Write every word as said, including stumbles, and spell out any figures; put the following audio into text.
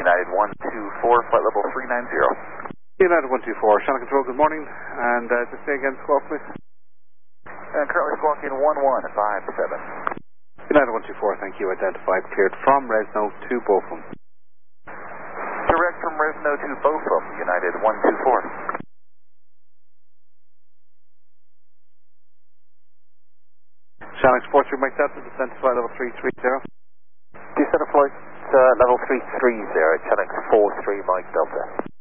United one two four, flight level three nine zero. United one two four, Channel Control, good morning. And uh, just say again, squawk please. Uh, currently squawking one one five seven. United one two four, thank you. Identified, cleared from Resno to Bochum. Direct from Resno to Bochum, United one two four. Channel Export through Mike Delta, descent to flight level three three zero. Descent to flight uh, level three three zero, Channel four three Mike Delta.